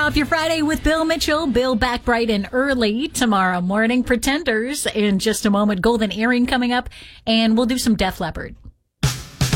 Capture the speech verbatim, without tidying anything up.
off your Friday with Bill Mitchell. Bill back bright and early tomorrow morning. Pretenders in just a moment. Golden Earring coming up. And we'll do some Def Leppard.